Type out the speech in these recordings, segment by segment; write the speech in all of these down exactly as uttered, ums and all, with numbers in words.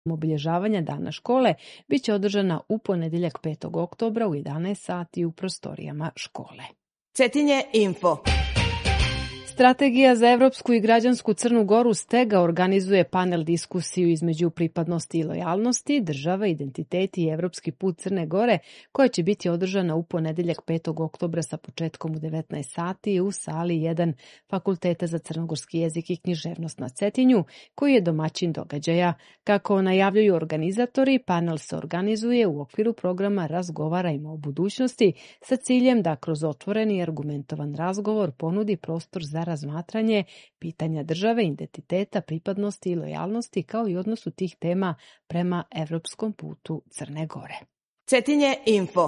obilježavanja Dana škole bit će održana u ponedjeljak petog oktobra u jedanaest sati u prostorijama škole. Cetinje info. Strategija za evropsku i građansku Crnu Goru Stega organizuje panel diskusiju između pripadnosti i lojalnosti, država, identiteti i evropski put Crne Gore, koja će biti održana u ponedjeljak petog oktobra sa početkom u devetnaest sati u sali jedan Fakulteta za crnogorski jezik i književnost na Cetinju, koji je domaćin događaja. Kako najavljuju organizatori, panel se organizuje u okviru programa Razgovarajmo o budućnosti sa ciljem da kroz otvoreni i argumentovan razgovor ponudi prostor za razmatranje pitanja države, identiteta, pripadnosti i lojalnosti, kao i odnosu tih tema prema evropskom putu Crne Gore. Cetinje info.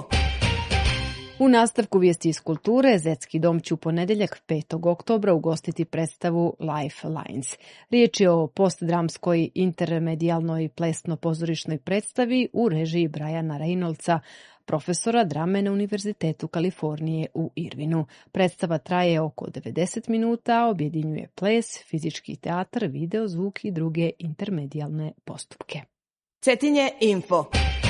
U nastavku vijesti iz kulture, Zetski dom će u ponedjeljak petog oktobra ugostiti predstavu Lifelines. Riječ je o postdramskoj intermedijalnoj plesno-pozorišnoj predstavi u režiji Briana Reynoldsa, profesora drame na Univerzitetu Kalifornije u Irvinu. Predstava traje oko devedeset minuta, objedinjuje ples, fizički teatar, video, zvuk i druge intermedijalne postupke. Cetinje info.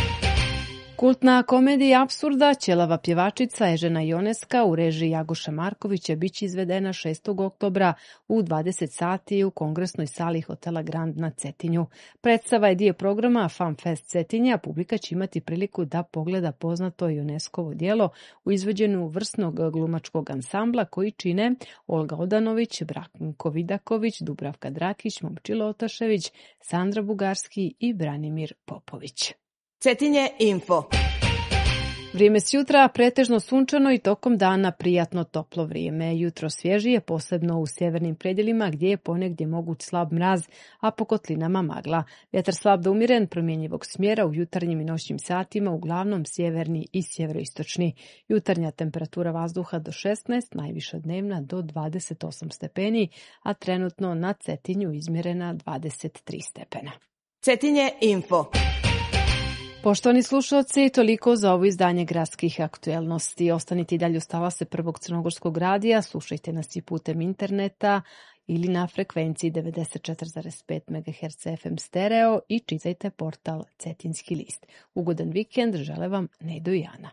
Kultna komedija apsurda Ćelava pjevačica Ežena Ioneska u režiji Jagoša Markovića biće izvedena šestog oktobra u dvadeset sati u kongresnoj sali hotela Grand na Cetinju. Predstava je dio programa FanFest Cetinja, a publika će imati priliku da pogleda poznato Ioneskovo djelo u izvođenju vrsnog glumačkog ansambla koji čine Olga Odanović, Branko Vidaković, Dubravka Drakić, Momčilo Otašević, Sandra Bugarski i Branimir Popović. Cetinje info. Vrijeme s jutra pretežno sunčano i tokom dana prijatno toplo vrijeme. Jutro svježije, posebno u sjevernim predjelima gdje je ponegdje moguć slab mraz, a po kotlinama magla. Vjetar slab do umjeren, promjenjivog smjera u jutarnjim i noćnim satima, uglavnom sjeverni i sjeveroistočni. Jutarnja temperatura vazduha do šesnaest, najviša dnevna do dvadeset osam stepeni, a trenutno na Cetinju izmjerena dvadeset tri stepena. Cetinje info. Poštovani slušalci, toliko za ovo izdanje gradskih aktuelnosti. Ostanite i dalje uz talase Prvog crnogorskog radija, slušajte nas i putem interneta ili na frekvenciji devedeset četiri zarez pet megaherca F M stereo i čitajte portal Cetinski list. Ugodan vikend, žele vam Nedo i Ana.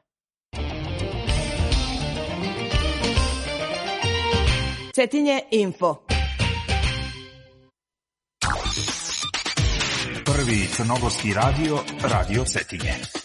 Cetinje info. Prvi crnogorski radio, Radio Cetinje.